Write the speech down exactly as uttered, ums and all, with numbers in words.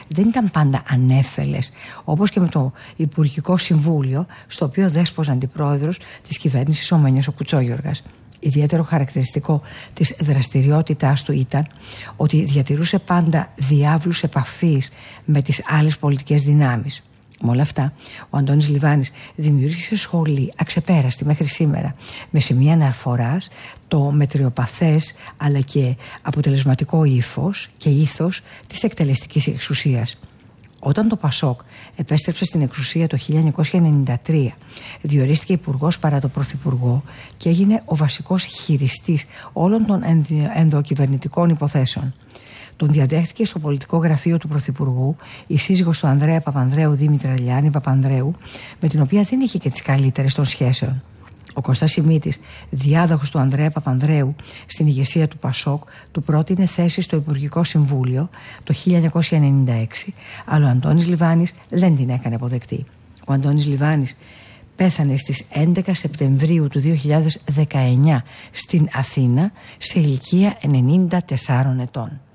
δεν ήταν πάντα ανέφελες, όπως και με το Υπουργικό Συμβούλιο, στο οποίο δέσποζε αντιπρόεδρος της κυβέρνησης ο Μένιος ο Κουτσόγιοργας. Ιδιαίτερο χαρακτηριστικό της δραστηριότητάς του ήταν ότι διατηρούσε πάντα διάβλους επαφής με τις άλλες πολιτικές δυνάμεις. Με όλα αυτά, ο Αντώνης Λιβάνης δημιούργησε σχολή αξεπέραστη μέχρι σήμερα, με σημεία αναφοράς το μετριοπαθές αλλά και αποτελεσματικό ύφος και ήθος της εκτελεστικής εξουσίας. Όταν το Πασόκ επέστρεψε στην εξουσία το χίλια εννιακόσια ενενήντα τρία, διορίστηκε υπουργός παρά το πρωθυπουργό και έγινε ο βασικός χειριστής όλων των ενδοκυβερνητικών υποθέσεων. Τον διαδέχτηκε στο πολιτικό γραφείο του Πρωθυπουργού η σύζυγος του Ανδρέα Παπανδρέου, Δήμητρα Λιάννη Παπανδρέου, με την οποία δεν είχε και τις καλύτερες των σχέσεων. Ο Κώστας Σιμίτης, διάδοχος του Ανδρέα Παπανδρέου στην ηγεσία του Πασόκ, του πρότεινε θέση στο Υπουργικό Συμβούλιο το χίλια εννιακόσια ενενήντα έξι, αλλά ο Αντώνης Λιβάνης δεν την έκανε αποδεκτή. Ο Αντώνης Λιβάνης πέθανε στις έντεκα Σεπτεμβρίου του δύο χιλιάδες δεκαεννιά στην Αθήνα σε ηλικία ενενήντα τεσσάρων ετών.